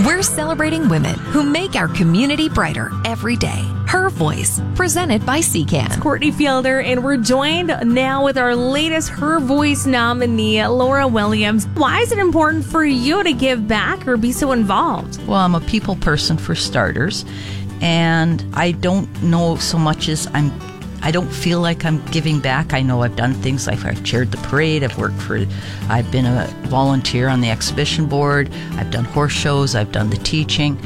We're celebrating women who make our community brighter every day. Her Voice, presented by CCAN. Courtney Fielder, and we're joined now with our latest Her Voice nominee, Laura Williams. Why is it important for you to give back or be so involved? Well, I'm a people person for starters, and I don't know so much as I don't feel like I'm giving back. I know I've done things like I've chaired the parade, I've been a volunteer on the exhibition board, I've done horse shows, I've done the teaching.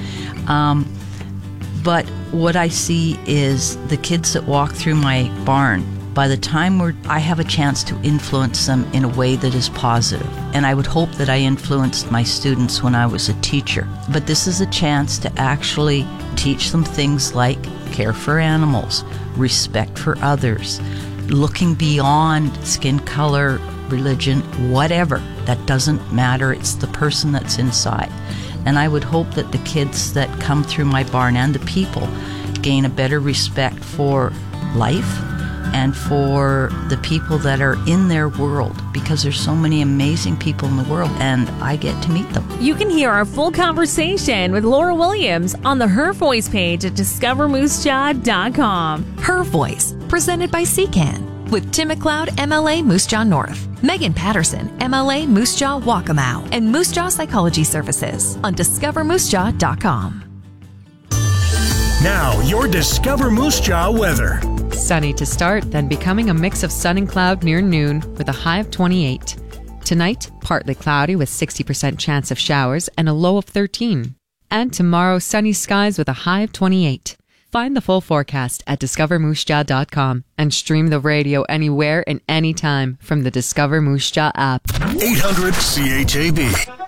But what I see is the kids that walk through my barn, by the time I have a chance to influence them in a way that is positive. And I would hope that I influenced my students when I was a teacher. But this is a chance to actually teach them things like care for animals, respect for others, looking beyond skin color, religion, whatever. That doesn't matter. It's the person that's inside. And I would hope that the kids that come through my barn and the people gain a better respect for life and for the people that are in their world, because there's so many amazing people in the world and I get to meet them. You can hear our full conversation with Laura Williams on the Her Voice page at discovermoosejaw.com. Her Voice, presented by CCAN, with Tim McLeod, MLA Moose Jaw North, Megan Patterson, MLA Moose Jaw Waccamaw, and Moose Jaw Psychology Services on discovermoosejaw.com. Now, your Discover Moose Jaw weather. Sunny to start, then becoming a mix of sun and cloud near noon with a high of 28. Tonight, partly cloudy with 60% chance of showers and a low of 13. And tomorrow, sunny skies with a high of 28. Find the full forecast at discovermoosejaw.com and stream the radio anywhere and anytime from the Discover Moose Jaw app. 800 CHAB.